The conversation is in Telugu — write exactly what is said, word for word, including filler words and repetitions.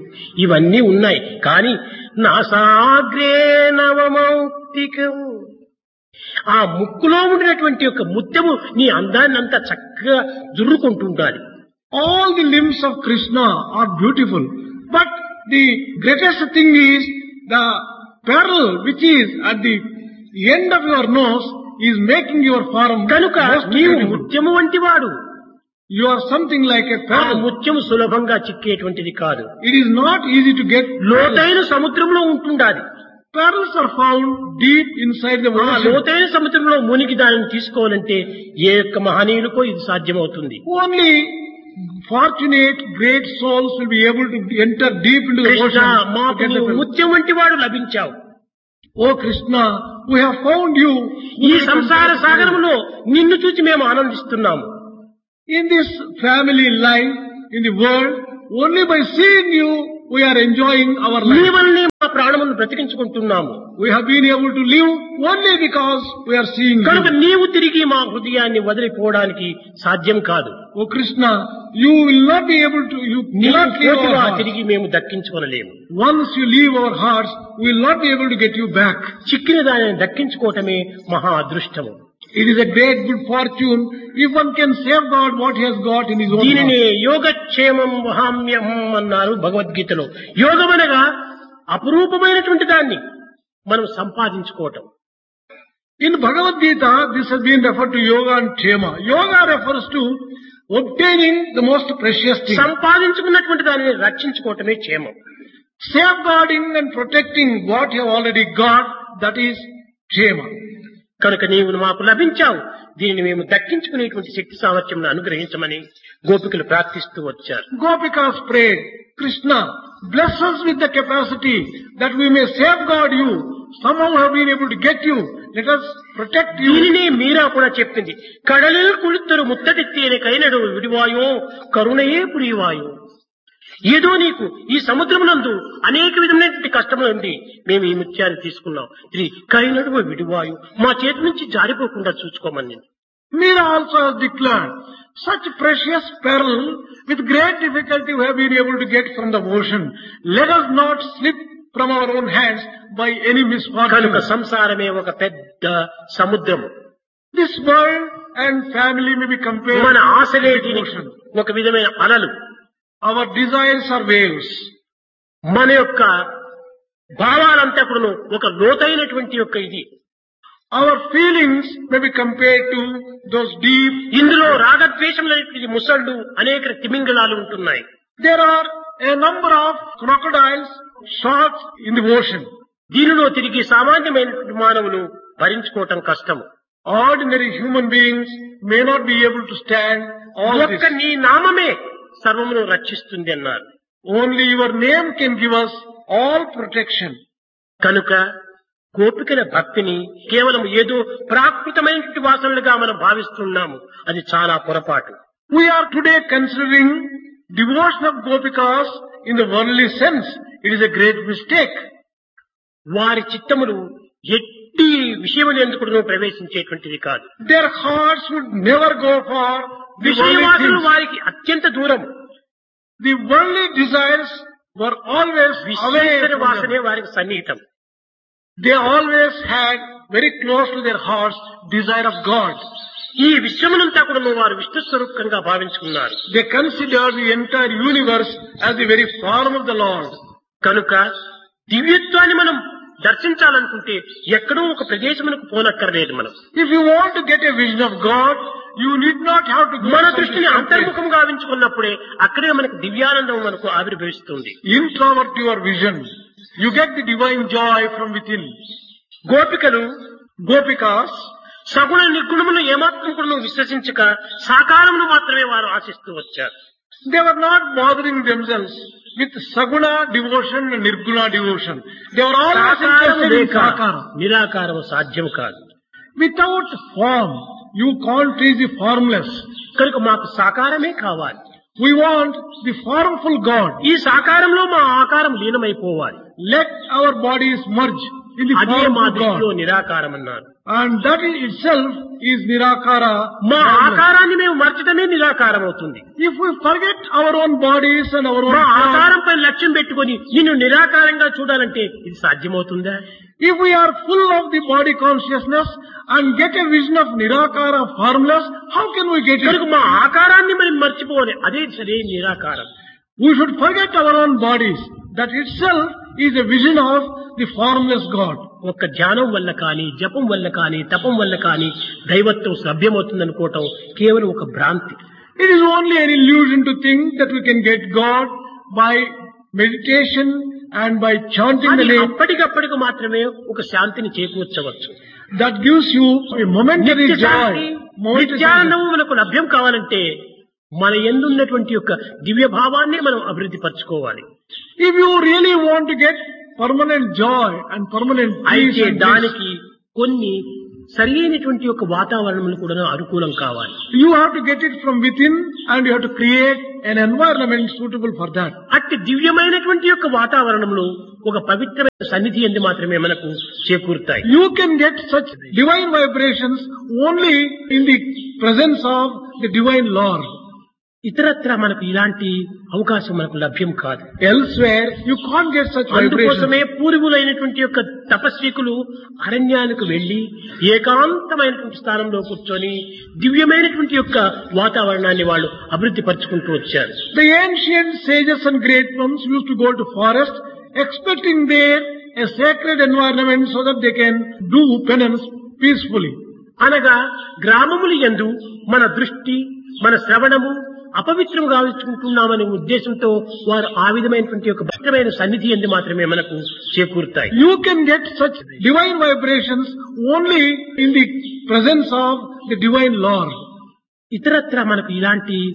ఇవన్నీ ఉన్నాయి. కానీ నాసాగ్రే నవమౌక్తికం, ఆ ముక్కులో ఉండినటువంటి యొక్క ముత్యము నీ అందాన్ని అంతా చక్కగా జుర్రుకుంటుండాలి. All the limbs of Krishna are beautiful, but the greatest thing is the pearl which is at the end of your nose is making your form కనుక most నీవు beautiful. ముత్యము వంటి వాడు. You are something like a ఆ pearl. ముత్యము సులభంగా చిక్కేటువంటిది కాదు. It is not easy to get pearls. లోతైన సముద్రంలో ఉంటుండాలి. Pearls are found deep inside the ఆ ocean. లోతైన సముద్రంలో మునిగి దానిని తీసుకోవాలంటే ఏ యొక్క మహనీయులకో ఇది సాధ్యమవుతుంది. Only fortunate great souls will be able to enter deep into the Krishna, ocean. to మాకు get the నీవు pearl. ముత్యం వంటి వాడు లభించావు. Oh Krishna, we have found you. ఈ సంసార సాగరంలో నిన్ను చూసి మేము ఆనందిస్తున్నాము. In this family life, in the world, only by seeing you, we are enjoying our నీ life. వల్లనే మా ప్రాణములను బ్రతికించుకుంటున్నాము. We have been able to live only because we are seeing కనుక you. నీవు తిరిగి మా హృదయాన్ని వదిలిపోవడానికి సాధ్యం కాదు. Oh Krishna, you will not be able to, you నీవు cannot leave our పోతువా hearts. తిరిగి మేము దక్కించుకోలేము. Once you leave our hearts, we will not be able to get you back. చిక్కిన దానిని దక్కించుకోవటమే మహా అదృష్టము. It is a great good fortune if one can safeguard what he has got in his own దీనిని heart. యోగక్షేమం వహామ్యం అన్నారు భగవద్గీతలో. యోగం అనగా అపురూపమైనటువంటి దాన్ని మనం సంపాదించుకోవటం. In Bhagavad Gita, this has been referred to yoga and kshema. Yoga refers to obtaining the most precious thing. సంపాదించుకున్నటువంటి దానిని రక్షించుకోవటమే క్షేమం. Safeguarding and protecting what you have already got, that is kshema. కనుక నీవు మాకు లభించావు, దీనిని మేము దక్కించుకునేటువంటి శక్తి సామర్థ్యం అనుగ్రహించమని గోపికలు ప్రార్థిస్తూ వచ్చారు. Gopikas prayed, Krishna, bless us with the capacity that we may safeguard you. Somehow have been able to get you. Let us protect you. దీనిని మీరా కూడా చెప్పింది. కడలిల్ కుళిత్తరు ముత్తడిత్తేనే కైనడు విడివాయో కరుణయే పురివాయో. ఏదో నీకు ఈ సముద్రమునందు అనేక విధమైనటువంటి కష్టములు ఉంది, మేము ఈ ముత్యాన్ని తీసుకున్నాం, ఇది కైనడు విడివాయు, మా చేతి నుంచి జారిపోకుండా చూసుకోమని. Meera also has declared, such precious pearl with great difficulty we have been able to get from the ocean. Let us not slip from our own hands by any misfortune. కనుక సంసారమే ఒక పెద్ద సముద్రము. This world and family may be compared మన to ఆశలే the దీనికి ocean. ఒక విధమైన అలలు. Our desires are waves. మన యొక్క భావాలంతా కూడా ఒక లోతైనటువంటి యొక్క ఇది. Our feelings may be compared to those deep. ఇందులో రాగద్వేషములైనటువంటి ముసళ్ళు అనేక తిమింగళాలు ఉంటున్నాయి. There are a number of crocodiles, sharks in the ocean. దీనిలో తిరిగి సామాన్యమైనటువంటి మానవులు భరించుకోవటం కష్టము. Ordinary human beings may not be able to stand all ఒక్క this. నీ నామమే సర్వమును రక్షిస్తుంది అన్నారు. Only your name can give us all protection. కనుక గోపికల భక్తిని కేవలం ఏదో ప్రాకృతమైనటువంటి వాసనలుగా మనం భావిస్తున్నాము, అది చాలా పొరపాటు. We are today considering devotion of Gopikas in the worldly sense. It is a great mistake. వారి చిత్తములు ఎట్టి విషయములు ఎందుకు ప్రవేశించేటువంటిది కాదు. Their hearts would never go for the worldly విషయవాసనలు things. వారికి అత్యంత దూరం. The worldly desires were always away Visweswara from వాసనే them. వారికి సన్నిహితం. They always had very close to their hearts desire of God. ఈ విశ్వమునంతా కూడా వారు విష్ణు స్వరూపంగా భావించుకున్నారు. They considered the entire universe as the very form of the Lord. కనుక దివ్యత్వాన్ని మనం దర్శించాలనుకుంటే ఎక్కడో ఒక ప్రదేశమునకు పోనక్కర్లేదు. మనం If you want to get a vision of God, you need not have to go మన to some దృష్టిని distant place. అంతర్ముఖం గావించుకున్నప్పుడే అక్కడే మనకు దివ్యానందం మనకు ఆవిర్భవిస్తుంది. Introvert your vision. You get the divine joy from within. గోపికలు Gopikas, సగుణ నిర్గుణమును ఏమాత్రం కూడా విశ్వసించక సాకారమును మాత్రమే వారు ఆశిస్తూ వచ్చారు. they were not bothering themselves with Saguna devotion and Nirguna devotion. They were always సాకారము interested in లేక Sakara. నిరాకారము సాధ్యము కాదు. Without form, you can't reach the formless. కనుక మాకు సాకారమే కావాలి. We want the formful God. ఈ సాకారంలో మా ఆకారం లీనమైపోవాలి. Let our bodies merge in the అదే form మా of దృష్టిలో God. నిరాకారం అన్నారు. And that in itself is Nirakara. మా formless. ఆకారాన్ని మేము మర్చడమే నిరాకారం అవుతుంది. If we forget our own bodies and our own మా form, ఆకారంపై లక్ష్యం పెట్టుకొని నిన్ను నిరాకారంగా చూడాలంటే ఇది సాధ్యమవుతుందా? if we are full of the body consciousness and get a vision of Nirakara formless, how can we get కనుక it? మా ఆకారాన్ని మనం మర్చిపోవాలి. అదే సరే నిరాకారం. We should forget our own bodies. That itself is a vision of the formless God. ఒక్క ధ్యానం వల్ల కానీ, జపం వల్ల కానీ, తపం వల్ల కానీ దైవత్వం లభ్యమవుతుందనుకోవటం కేవలం ఒక భ్రాంతి. It is only an illusion to think that we can get God by meditation and by chanting the అది name. అప్పటికప్పటికి మాత్రమే ఒక శాంతిని చేకూర్చవచ్చు. That gives you a momentary నిత్య శాంతి, joy. Momentary నిత్యానందము మనకు లభ్యం కావాలంటే మన యందున్నటువంటి యొక్క దివ్య భావాన్ని మనం అభివృద్ధి పరచుకోవాలి. If you really want to get permanent joy and permanent peace, అయితే and bliss, దానికి కొన్ని సరైనటువంటి యొక్క వాతావరణములు కూడా అనుకూలం కావాలి. you have to get it from within and you have to create an environment suitable for that. అట్టి దివ్యమైనటువంటి యొక్క వాతావరణంలో ఒక పవిత్రమైన సన్నిధి ఎందు మాత్రమే మనకు చేకూరుతాయి. You can get such divine vibrations only in the presence of the divine Lord. ఇతరత్ర మనకు ఇలాంటి అవకాశం మనకు లభ్యం కాదు. Elsewhere, you can't get such అందుకోసమే vibrations. పూర్వులైనటువంటి యొక్క తపస్వికులు అరణ్యానికి వెళ్లి ఏకాంతమైనటువంటి స్థానంలో కూర్చొని దివ్యమైనటువంటి యొక్క వాతావరణాన్ని వాళ్ళు అభివృద్ధి పరుచుకుంటూ వచ్చారు. The ancient sages and great ones used to go to forest, expecting there a sacred environment so that they can do penance peacefully. అనగా గ్రామములు యందు మన దృష్టి, మన శ్రవణము అపవిత్రం గావించుకుంటున్నామనే ఉద్దేశంతో వారు ఆ విధమైనటువంటి ఒక భద్రమైన సన్నిధి ఎందు మాత్రమే మనకు చేకూరుతాయి. You can get such divine vibrations only in the presence of the divine Lord. ఇతరత్ర మనకు ఇలాంటి